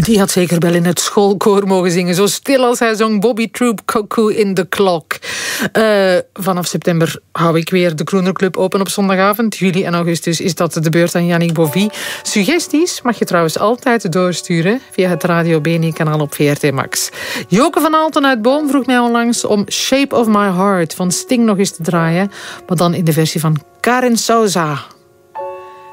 Die had zeker wel in het schoolkoor mogen zingen. Zo stil als hij zong Bobby Troop, Cuckoo in the Clock. Vanaf september hou ik weer de Croonerclub open op zondagavond. Juli en augustus is dat de beurt aan Yannick Bovie. Suggesties mag je trouwens altijd doorsturen via het Radio Beni-kanaal op VRT Max. Joke van Alten uit Boom vroeg mij onlangs om Shape of My Heart van Sting nog eens te draaien. Maar dan in de versie van Karen Souza.